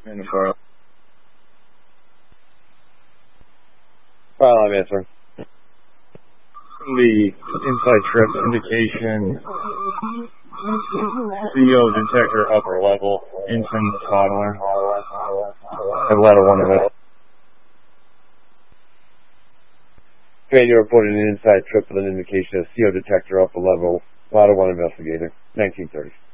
File I'm answering. the inside trip indication, CO detector upper level, infant toddler. And ladder 1 of it. Command, you reported an inside trip with an indication of CO detector upper level, ladder 1 investigator, 1930.